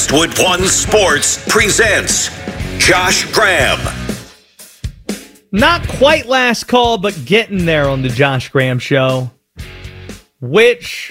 Westwood One Sports presents Josh Graham. Not quite last call, but getting there on the Josh Graham Show. Which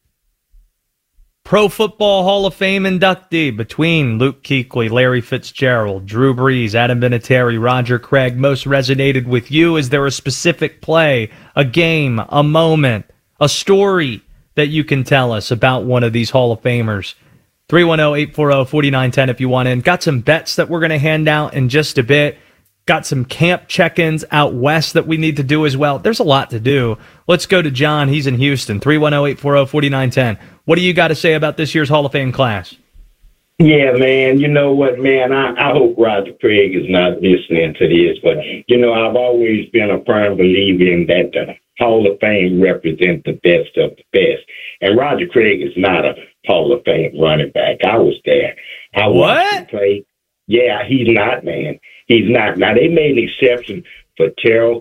Pro Football Hall of Fame inductee between Luke Kuechly, Larry Fitzgerald, Drew Brees, Adam Vinatieri, Roger Craig most resonated with you? Is there a specific play, a game, a moment, a story that you can tell us about one of these Hall of Famers? 310-840-4910 if you want in. Got some bets that we're going to hand out in just a bit. Got some camp check-ins out west that we need to do as well. There's a lot to do. Let's go to John. He's in Houston. 310-840-4910. What do you got to say about this year's Hall of Fame class? Yeah, man. You know what, man? I hope Roger Craig is not listening to this, but, I've always been a firm believer in that the Hall of Fame represents the best of the best. And Roger Craig is not a Hall of Fame running back. I was there. I watched him play. Yeah, he's not, man. He's not. Now, they made an exception for Terrell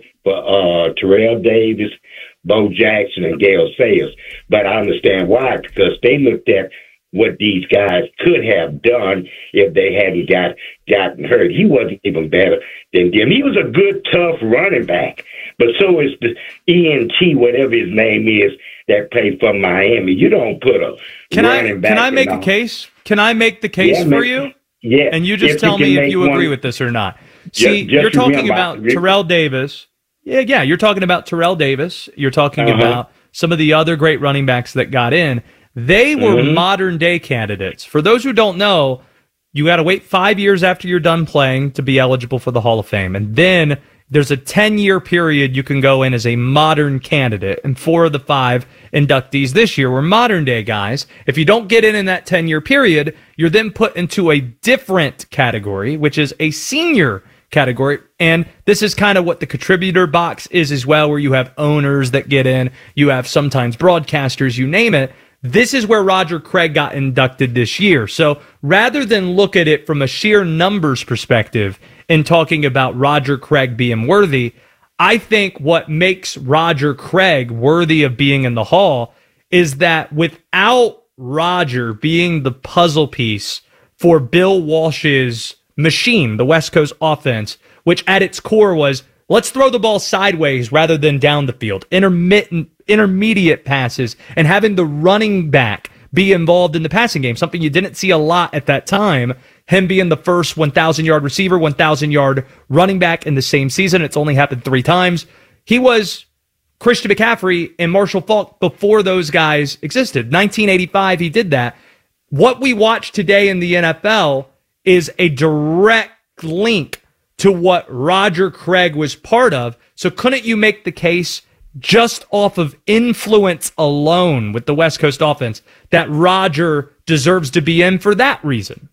Davis, Bo Jackson, and Gale Sayers. But I understand why, because they looked at what these guys could have done if they hadn't gotten hurt. He wasn't even better than them. He was a good, tough running back. But so is the ENT, whatever his name is, that played for Miami. You don't put a running back. Can I make a case? Can I make the case for you? Yeah. And you just tell me if you agree with this or not. See, you're talking about Terrell Davis. Yeah, you're talking about Terrell Davis. You're talking about some of the other great running backs that got in. They were modern-day candidates. For those who don't know, you got to wait 5 years after you're done playing to be eligible for the Hall of Fame. And then there's a 10-year period you can go in as a modern candidate. And 4 of the 5 inductees this year were modern-day guys. If you don't get in that 10-year period, you're then put into a different category, which is a senior category. And this is kind of what the contributor box is as well, where you have owners that get in. You have sometimes broadcasters, you name it. This is where Roger Craig got inducted this year. So rather than look at it from a sheer numbers perspective and talking about Roger Craig being worthy, I think what makes Roger Craig worthy of being in the Hall is that without Roger being the puzzle piece for Bill Walsh's machine, the West Coast offense, which at its core was, let's throw the ball sideways rather than down the field, intermediate passes, and having the running back be involved in the passing game, something you didn't see a lot at that time. Him being the first 1,000-yard receiver, 1,000-yard running back in the same season. It's only happened 3 times. He was Christian McCaffrey and Marshall Faulk before those guys existed. 1985, he did that. What we watch today in the NFL is a direct link to what Roger Craig was part of. So couldn't you make the case just off of influence alone with the West Coast offense that Roger deserves to be in for that reason?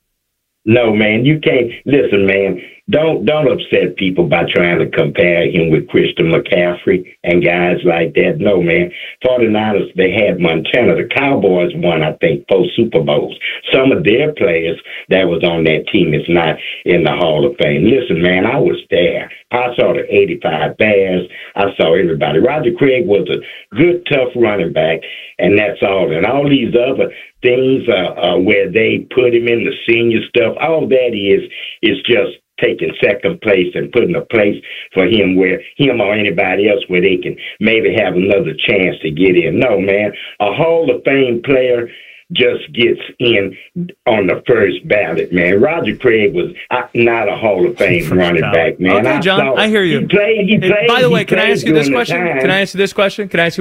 No, man, you can't. Listen, man, don't upset people by trying to compare him with Christian McCaffrey and guys like that. No, man. 49ers, they had Montana. The Cowboys won, I think, 4 Super Bowls. Some of their players that was on that team is not in the Hall of Fame. Listen, man, I was there. I saw the 85 Bears. I saw everybody. Roger Craig was a good, tough running back, and that's all. And all these other things where they put him in the senior stuff, all that is just taking second place and putting a place for him where him or anybody else where they can maybe have another chance to get in. No, man, a Hall of Fame player just gets in on the first ballot, man. Roger Craig was not a Hall of Fame running back, man. Okay, John, I hear you. He played. By the way, can I ask you this question? Can I ask you this question? Can I ask you